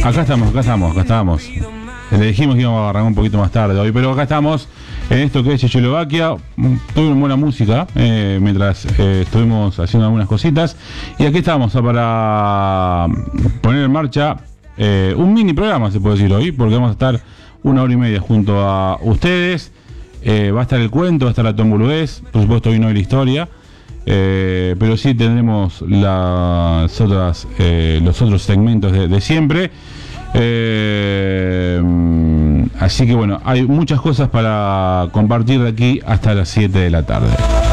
Acá estamos. Le dijimos que íbamos a arrancar un poquito más tarde hoy, pero acá estamos en esto que es Checoslovaquia. Tuvimos buena música mientras estuvimos haciendo algunas cositas. Y aquí estamos para poner en marcha un mini programa, se puede decir hoy, porque vamos a estar 1 hora y media junto a ustedes. Va a estar el cuento, va a estar la tomboludez, por supuesto hoy no hay la historia. Pero sí tendremos los otros segmentos de siempre. Así que bueno, hay muchas cosas para compartir de aquí hasta las 7 de la tarde.